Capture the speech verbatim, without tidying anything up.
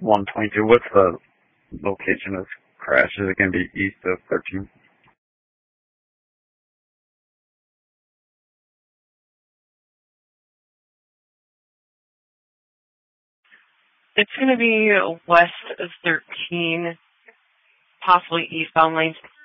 one twenty-two. What's the location of crash? Is it going to be east of thirteen? It's going to be west of thirteen, possibly eastbound lanes.